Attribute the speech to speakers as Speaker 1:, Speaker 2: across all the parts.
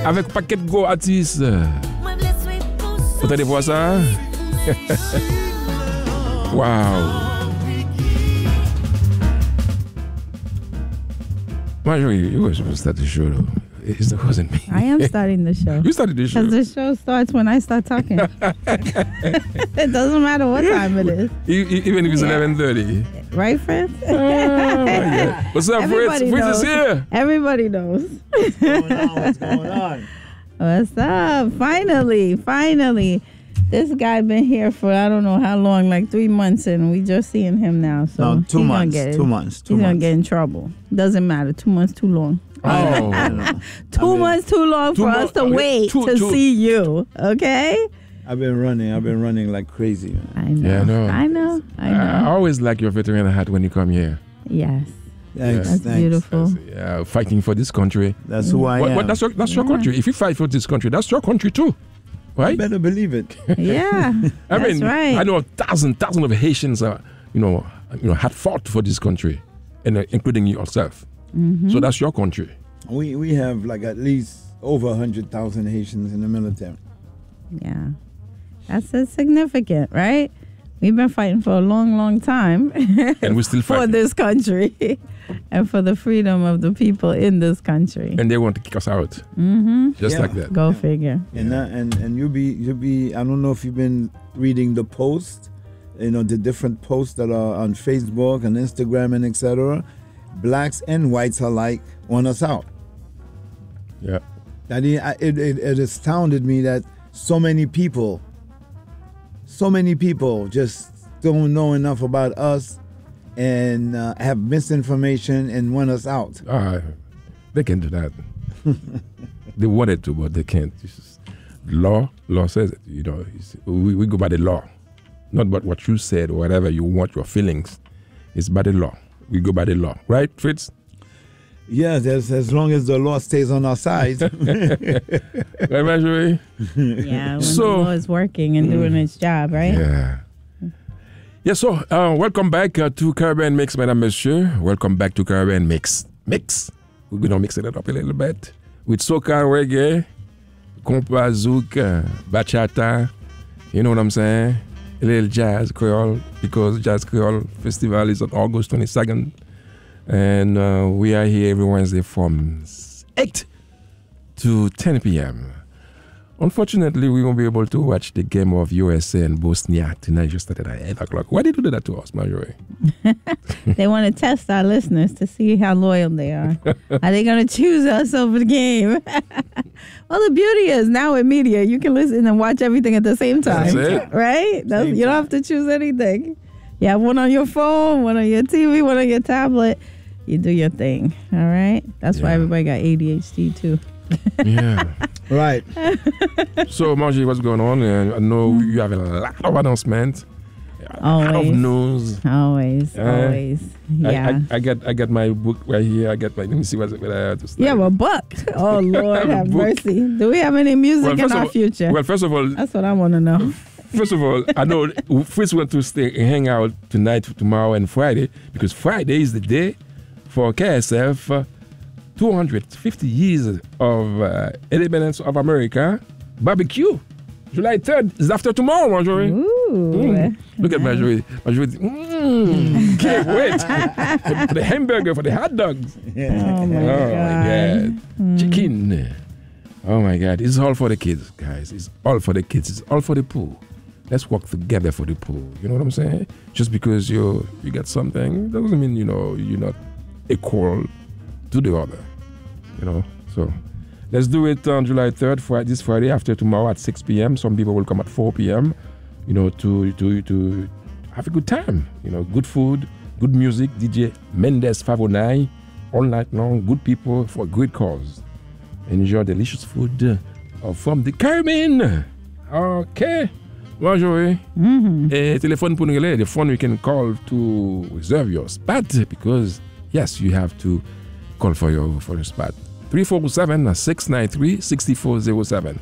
Speaker 1: avec un paquet de gros artistes. Vous entendez voir ça? Wow. Marjorie, you were supposed to start the show, though. It wasn't me.
Speaker 2: I am starting the show.
Speaker 1: You started the show.
Speaker 2: Because the show starts when I start talking. It doesn't matter what time it is.
Speaker 1: Even if it's 11:30.
Speaker 2: Right, Fritz?
Speaker 1: What's up, Fritz? Fritz is here.
Speaker 2: Everybody knows.
Speaker 3: What's going on? What's going on?
Speaker 2: What's up? Finally. This guy been here for I don't know how long, like 3 months, and we just seeing him now. So
Speaker 3: No, 2 months.
Speaker 2: He's
Speaker 3: 2 months.
Speaker 2: gonna get in trouble. Doesn't matter. 2 months too long.
Speaker 1: Oh.
Speaker 2: 2 months too long for us to wait to see you. Okay?
Speaker 3: I've been running like crazy, man.
Speaker 2: I know.
Speaker 1: Yeah,
Speaker 2: I know.
Speaker 1: I always like your veteran hat when you come here.
Speaker 2: Yes.
Speaker 3: Thanks.
Speaker 2: That's beautiful.
Speaker 1: Fighting for this country.
Speaker 3: That's who I am.
Speaker 1: That's your country. If you fight for this country, that's your country too. Right?
Speaker 3: You better believe it.
Speaker 2: Yeah. That's right.
Speaker 1: I know thousands of Haitians had fought for this country, and including yourself.
Speaker 2: Mm-hmm.
Speaker 1: So that's your country.
Speaker 3: We have like at least over 100,000 Haitians in the military.
Speaker 2: Yeah. That's significant, right? We've been fighting for a long, long time.
Speaker 1: And we're still fighting.
Speaker 2: For this country and for the freedom of the people in this country.
Speaker 1: And they want to kick us out.
Speaker 2: Mm-hmm.
Speaker 1: Just like that.
Speaker 2: Go figure.
Speaker 3: And you'll be I don't know if you've been reading the posts, the different posts that are on Facebook and Instagram and etc. Blacks and whites alike want us out.
Speaker 1: Yeah.
Speaker 3: It astounded me that so many people just don't know enough about us and have misinformation and want us out.
Speaker 1: They can do that. They wanted to, but they can't. Law says it. We go by the law, not by what you said or whatever you want, your feelings. It's by the law. We go by the law, right, Fritz?
Speaker 3: Yes, as long as the law stays on our side.
Speaker 1: Right, Marjorie?
Speaker 2: Yeah, when the law is working and doing its job, right?
Speaker 1: Yeah. Yeah, so welcome back to Caribbean Mix, Madame, Monsieur. Welcome back to Caribbean Mix. We're going to mix it up a little bit with soca, reggae, compa, zouk, bachata, you know what I'm saying? A little jazz creole, because Jazz Creole Festival is on August 22nd. And we are here every Wednesday from 8 to 10 p.m. Unfortunately, we won't be able to watch the game of USA and Bosnia tonight, just started at 8 o'clock. Why did you do that to us, Marjorie?
Speaker 2: They want to test our listeners to see how loyal they are. Are they going to choose us over the game? Well, the beauty is now with media, you can listen and watch everything at the same time.
Speaker 1: That's it.
Speaker 2: Right? You don't have to choose anything. You have one on your phone, one on your TV, one on your tablet. You do your thing. All right? That's why everybody got ADHD too.
Speaker 1: Yeah.
Speaker 3: Right.
Speaker 1: So, Marjorie, what's going on? I know you have a lot of announcements. A lot of news.
Speaker 2: Always. Yeah.
Speaker 1: I got my book right here. Let me see what I have to start.
Speaker 2: You have a book? Oh, Lord have mercy. Do we have any music in our future?
Speaker 1: Well, first of all,
Speaker 2: that's what I want to know.
Speaker 1: First of all, I know Fritz went to stay and hang out tonight, tomorrow, and Friday, because Friday is the day for KSF 250 years of independence of America barbecue. July 3rd is after tomorrow, Marjorie.
Speaker 2: Ooh.
Speaker 1: Look at Marjorie. Can't wait for the hamburger, for the hot dogs.
Speaker 2: Oh my God.
Speaker 1: Chicken. Oh my God. It's all for the kids, guys. It's all for the kids. It's all for the pool. Let's work together for the pool. You know what I'm saying? Just because you got something doesn't mean you're not equal to the other. So let's do it on July 3rd, this Friday after tomorrow at 6 p.m. Some people will come at 4 p.m. To have a good time. Good food, good music. DJ Mendes 509 all night long. Good people for a great cause. Enjoy delicious food from the Caribbean. Okay. Marjorie. Telephone pour nous, the phone you can call to reserve your spot, because yes, you have to call for your spot. 347-693-6407.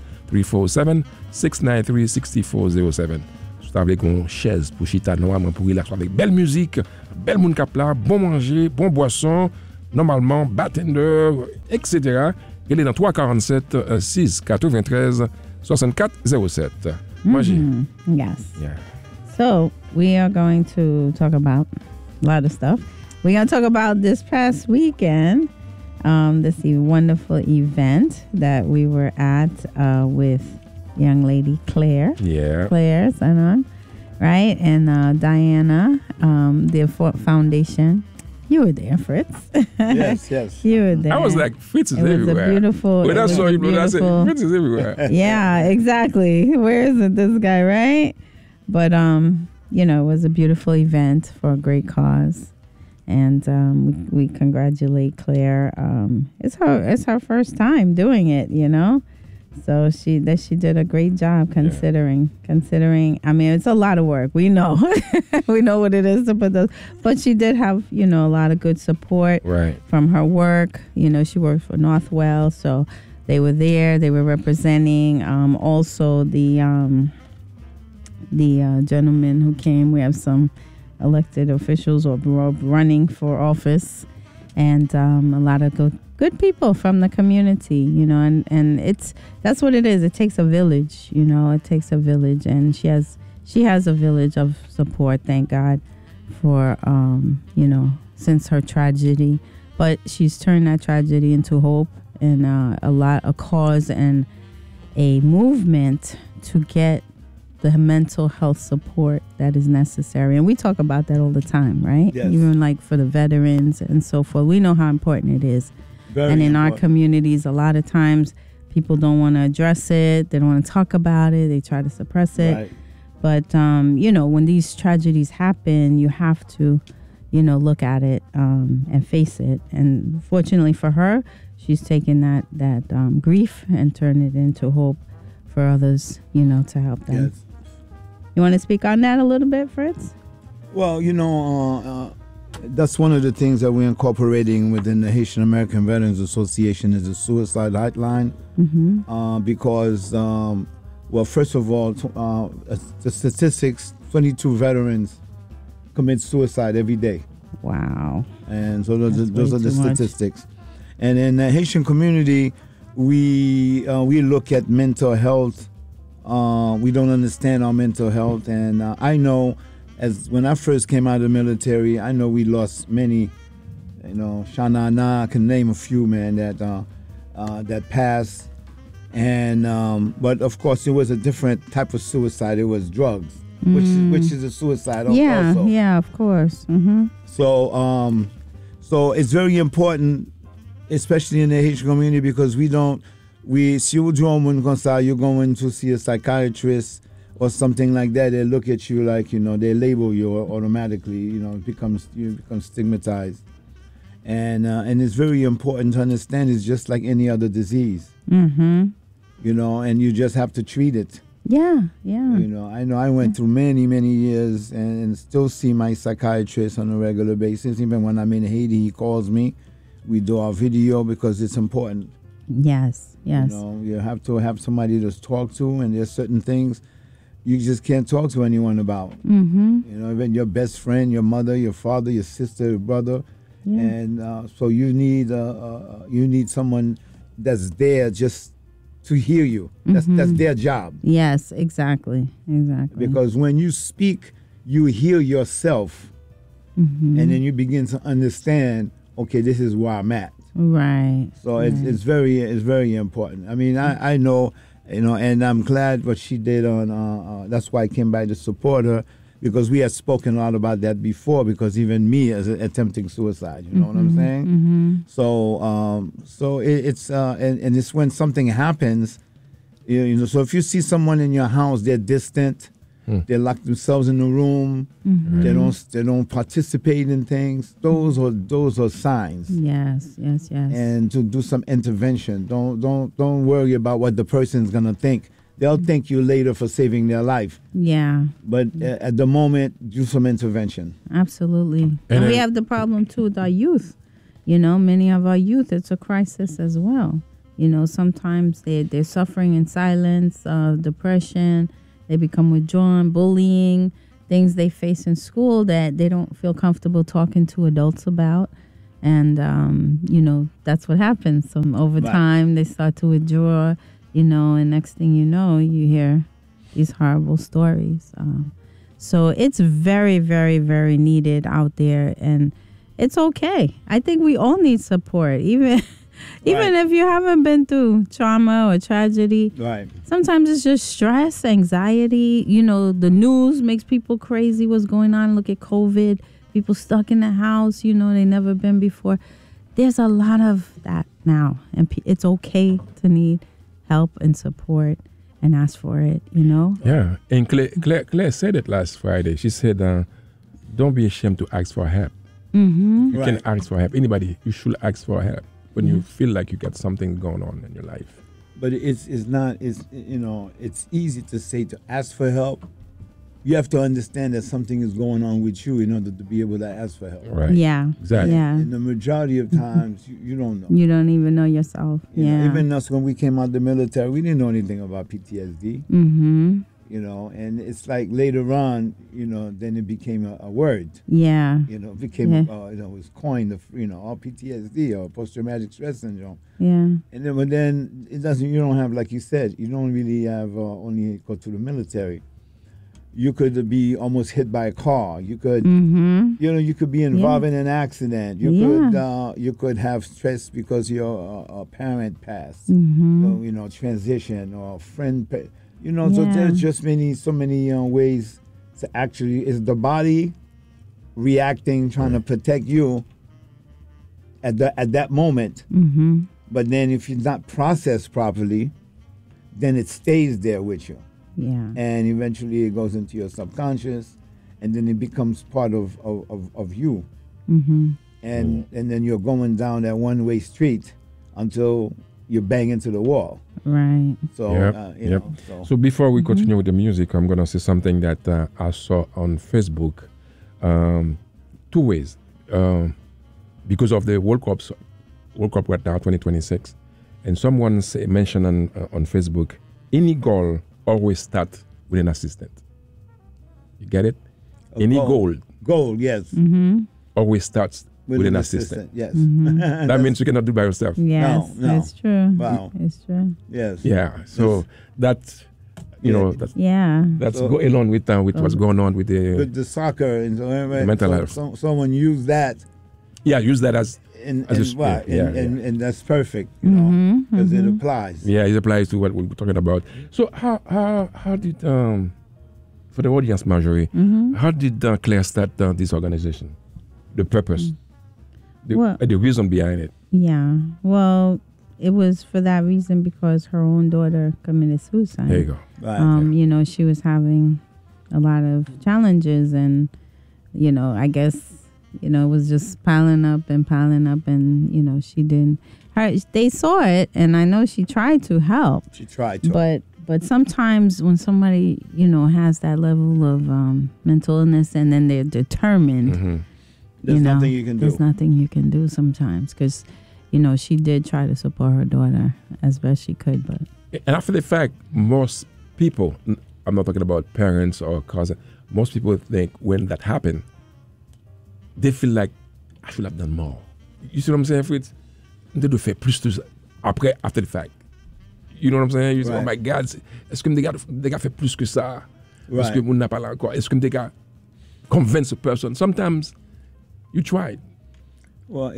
Speaker 1: 347-693-6407. Vous avez une chaise pour chita normalement pour relaxer avec belle musique, belle monde cap là, bon manger, bon boisson, normalement bartender, etc. Il est dans 347 6 93 64 07. Magie.
Speaker 2: Yes.
Speaker 1: Yeah.
Speaker 2: So we are going to talk about a lot of stuff. We're going to talk about this past weekend, this wonderful event that we were at with young lady Claire.
Speaker 1: Yeah.
Speaker 2: Claire Sanon, right? And Diana, the foundation. You were there, Fritz.
Speaker 3: Yes.
Speaker 2: You were there.
Speaker 1: I was like, Fritz is
Speaker 2: it was
Speaker 1: everywhere.
Speaker 2: a beautiful.
Speaker 1: When I saw him, I said, Fritz is everywhere.
Speaker 2: Yeah, exactly. Where isn't this guy, right? But it was a beautiful event for a great cause, and we congratulate Claire. It's her first time doing it, So she did a great job considering. I mean, it's a lot of work. We know, we know what it is to put those. But she did have a lot of good support from her work. She worked for Northwell, so they were there. They were representing also the gentleman who came. We have some elected officials or running for office, and a lot of good people from the community, and that's what it is. It takes a village, it takes a village, and she has a village of support, thank God, for since her tragedy, but she's turned that tragedy into hope and a cause and a movement to get the mental health support that is necessary. And we talk about that all the time, right?
Speaker 3: Yes.
Speaker 2: Even like for the veterans and so forth. We know how important it is.
Speaker 3: Very
Speaker 2: and in
Speaker 3: important.
Speaker 2: our communities, a lot of times people don't want to address it. They don't want to talk about it. They try to suppress it.
Speaker 3: Right.
Speaker 2: But, when these tragedies happen, you have to, look at it and face it. And fortunately for her, she's taken that grief and turned it into hope for others, to help them.
Speaker 3: Yes.
Speaker 2: You want to speak on that a little bit, Fritz?
Speaker 3: Well, that's one of the things that we're incorporating within the Haitian American Veterans Association is the suicide hotline. Because, first of all, the statistics, 22 veterans commit suicide every day.
Speaker 2: Wow.
Speaker 3: And so those are the
Speaker 2: too much.
Speaker 3: statistics. And in the Haitian community, we look at mental health. We don't understand our mental health. And I know, as when I first came out of the military, I know we lost many, Shana, I can name a few, man, that passed. And but of course it was a different type of suicide. It was drugs, which is a suicide also.
Speaker 2: Yeah, of course.
Speaker 3: So it's very important, especially in the Haitian community, because si you you're going to see a psychiatrist or something like that, they look at you like, they label you automatically, you become stigmatized. And it's very important to understand it's just like any other disease. And you just have to treat it.
Speaker 2: Yeah.
Speaker 3: I know I went through many, many years and still see my psychiatrist on a regular basis. Even when I'm in Haiti, he calls me. We do our video because it's important.
Speaker 2: Yes.
Speaker 3: You have to have somebody to talk to, and there's certain things you just can't talk to anyone about. Even your best friend, your mother, your father, your sister, your brother. Yeah. And so you need someone that's there just to hear you. That's their job.
Speaker 2: Yes, exactly.
Speaker 3: Because when you speak, you hear yourself, and then you begin to understand, okay, this is where I'm at.
Speaker 2: Right.
Speaker 3: So it's very important. I mean, I know, and I'm glad what she did on. That's why I came by to support her, because we had spoken a lot about that before. Because even me as attempting suicide, you know what I'm saying? So it's and it's when something happens, So if you see someone in your house, they're distant. They lock themselves in the room. They don't participate in things. Those are signs.
Speaker 2: Yes.
Speaker 3: And to do some intervention. Don't worry about what the person's gonna think. They'll thank you later for saving their life.
Speaker 2: Yeah.
Speaker 3: But at the moment, do some intervention.
Speaker 2: Absolutely. And we have the problem too with our youth. Many of our youth, it's a crisis as well. Sometimes they're suffering in silence, depression. They become withdrawn, bullying, things they face in school that they don't feel comfortable talking to adults about. And, that's what happens. So over
Speaker 3: Right.
Speaker 2: time, they start to withdraw, and next thing you know, you hear these horrible stories. So it's very, very, very needed out there. And it's okay. I think we all need support, even if you haven't been through trauma or tragedy.
Speaker 3: Right.
Speaker 2: Sometimes it's just stress, anxiety. The news makes people crazy. What's going on? Look at COVID. People stuck in the house, they never been before. There's a lot of that now. And it's okay to need help and support and ask for it,
Speaker 1: Yeah. And Claire said it last Friday. She said, don't be ashamed to ask for help.
Speaker 2: Mm-hmm.
Speaker 1: You can ask for help. Anybody, you should ask for help when you feel like you got something going on in your life.
Speaker 3: But it's easy to say to ask for help. You have to understand that something is going on with you in order to be able to ask for help.
Speaker 1: Right.
Speaker 2: Yeah.
Speaker 1: Exactly.
Speaker 2: Yeah.
Speaker 3: And the majority of times, you don't know.
Speaker 2: You don't even know yourself.
Speaker 3: You know,
Speaker 2: Yeah.
Speaker 3: even us, when we came out of the military, we didn't know anything about PTSD.
Speaker 2: Mm-hmm.
Speaker 3: And it's like later on, then it became a word.
Speaker 2: Yeah.
Speaker 3: It became,
Speaker 2: Yeah.
Speaker 3: it was coined, all PTSD or post-traumatic stress syndrome.
Speaker 2: Yeah.
Speaker 3: And then it doesn't, you don't have, like you said, you don't really have only go to the military. You could be almost hit by a car. You could,
Speaker 2: Mm-hmm.
Speaker 3: you could be involved in an accident. You could have stress because your parent passed.
Speaker 2: Mm-hmm.
Speaker 3: So, transition or a friend. So
Speaker 2: Yeah.
Speaker 3: there's just so many ways to actually, is the body reacting, trying to protect you at that moment.
Speaker 2: Mm-hmm.
Speaker 3: But then if it's not processed properly, then it stays there with you.
Speaker 2: Yeah.
Speaker 3: And eventually it goes into your subconscious, and then it becomes part of you.
Speaker 2: Mm-hmm.
Speaker 3: And then you're going down that one-way street until you bang into the wall.
Speaker 2: Right.
Speaker 3: So,
Speaker 1: Yep. So before we continue with the music, I'm going to say something that I saw on Facebook. Two ways. Because of the World Cup right now, 2026. And someone mentioned on Facebook, any goal always start with an assistant. You get it? Any goal
Speaker 3: yes.
Speaker 2: Mm-hmm.
Speaker 1: always starts with an assistant.
Speaker 3: Yes.
Speaker 1: That means you cannot do it by yourself.
Speaker 2: Yes,
Speaker 3: No.
Speaker 2: it's true.
Speaker 3: Wow.
Speaker 2: It's true.
Speaker 3: Yes.
Speaker 1: Yeah. So that's, that's
Speaker 2: Yeah.
Speaker 1: go along with what's going on with the
Speaker 3: With the soccer and
Speaker 1: mental health.
Speaker 3: Someone used that.
Speaker 1: Use that as
Speaker 3: And
Speaker 1: a spirit.
Speaker 3: and that's perfect, because it applies.
Speaker 1: Yeah, it applies to what we're talking about. So how did for the audience, Marjorie, how did Claire start this organization? The purpose, the reason behind it.
Speaker 2: Yeah. Well, it was for that reason because her own daughter committed suicide.
Speaker 1: There you go.
Speaker 3: Right.
Speaker 2: She was having a lot of challenges, and I guess it was just piling up, and she didn't. They saw it, and I know she tried to help.
Speaker 3: She tried to.
Speaker 2: But sometimes when somebody has that level of mental illness, and then they're determined,
Speaker 3: There's nothing you can do.
Speaker 2: There's nothing you can do sometimes, because she did try to support her daughter as best she could, but.
Speaker 1: And after the fact, most people, I'm not talking about parents or cousins, most people think when that happened, they feel like, I should have done more. You see what I'm saying, Fritz? They do faire plus tout ça after the fact. You know what I'm saying? You say, oh my God, est-ce que they got fait plus que ça? Est-ce que moun n'a pas là encore? Est-ce que they got convince a person? Sometimes you tried.
Speaker 3: Well,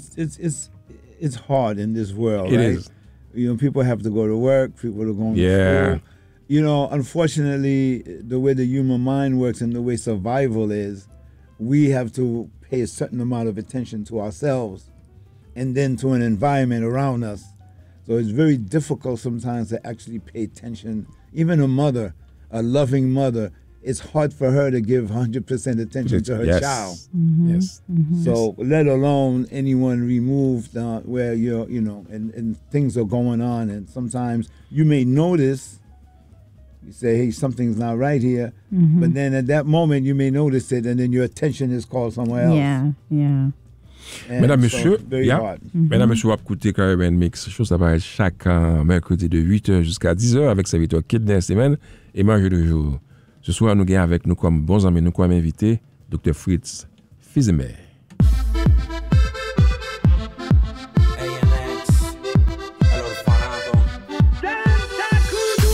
Speaker 3: it's hard in this world,
Speaker 1: It
Speaker 3: right?
Speaker 1: is.
Speaker 3: People have to go to work, people are going to school. Unfortunately, the way the human mind works and the way survival is, we have to pay a certain amount of attention to ourselves and then to an environment around us. So it's very difficult sometimes to actually pay attention. Even a mother, a loving mother, it's hard for her to give 100% attention to her child.
Speaker 1: Yes.
Speaker 3: So let alone anyone removed where and things are going on, and sometimes you may notice, you say, hey, something's not right here, but then at that moment you may notice it, and then your attention is called somewhere else.
Speaker 2: Yeah.
Speaker 1: Mesdames, Messieurs,
Speaker 3: very hard.
Speaker 1: Mesdames, Messieurs, vous écoutez Caribbean Mix Show, ça va être chaque mercredi de 8h jusqu'à 10h avec serviteur Kidney Semaine et Marjorie de jour. Ce soir, nous gagnons avec nous comme bons amis, nous comme invités, Dr. Fritz Fizemer.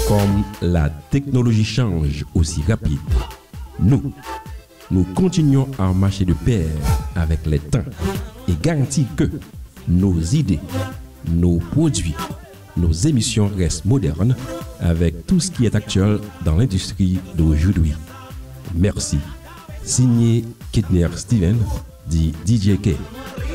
Speaker 4: Comme la technologie change aussi rapide, nous continuons à marcher de pair avec les temps et garantir que nos idées, nos produits, nos émissions restent modernes avec tout ce qui est actuel dans l'industrie d'aujourd'hui. Merci. Signé Kitner Steven, dit DJ K.